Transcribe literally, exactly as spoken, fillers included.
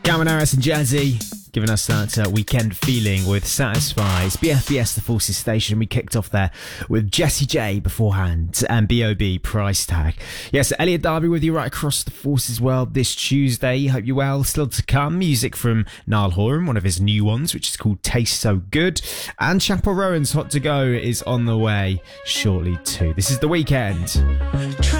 Calvin Harris and Jazzy giving us that uh, weekend feeling with Satisfy. It's B F B S, the Forces Station. We kicked off there with Jessie J beforehand and B O B, Price Tag. Yes, Elliot Darby with you right across the Forces world this Tuesday. Hope you're well. Still to come, music from Niall Horan, one of his new ones, which is called Taste So Good. And Chapel Rowan's Hot To Go is on the way shortly too. This is The Weekend.